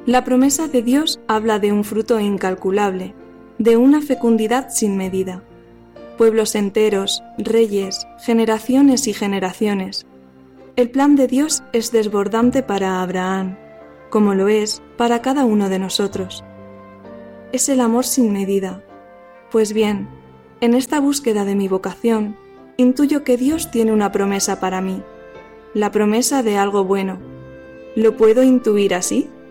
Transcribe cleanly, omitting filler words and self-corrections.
La promesa de Dios habla de un fruto incalculable, de una fecundidad sin medida. Pueblos enteros, reyes, generaciones y generaciones. El plan de Dios es desbordante para Abraham, como lo es para cada uno de nosotros. Es el amor sin medida. Pues bien, en esta búsqueda de mi vocación, intuyo que Dios tiene una promesa para mí, la promesa de algo bueno. ¿Lo puedo intuir así?